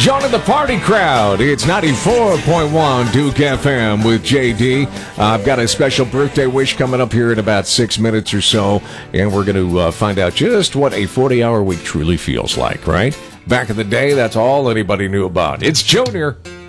Joining the party crowd, it's 94.1 Duke FM with JD. I've got a special birthday wish coming up here in about 6 minutes or so, and we're going to find out just what a 40-hour week truly feels like, right? Back in the day, that's all anybody knew about. It's Junior.